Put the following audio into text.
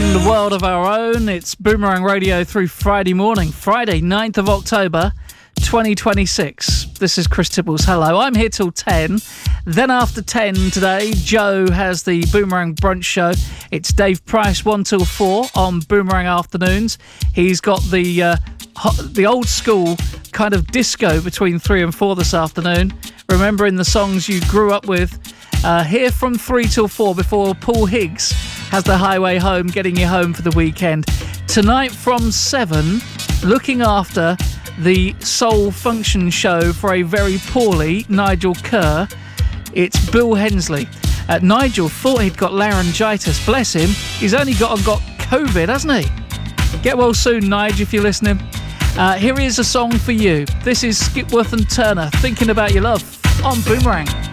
and a world of our own. It's Boomerang Radio through Friday morning, Friday 9th of October 2026. This is Chris Tibbles. Hello, I'm here till 10. Then after 10 today, Joe has the Boomerang Brunch Show. It's Dave Price 1 till 4 on Boomerang Afternoons. He's got the old school kind of disco between 3 and 4 this afternoon, remembering the songs you grew up with. Here from 3 till 4 before Paul Higgs has the highway home, getting you home for the weekend. Tonight from 7, looking after the Soul Function show for a very poorly Nigel Kerr. It's Bill Hensley. Nigel thought he'd got laryngitis. Bless him. He's only got COVID, hasn't he? Get well soon, Nigel, if you're listening. Here is a song for you. This is Skipworth and Turner, Thinking About Your Love on Boomerang.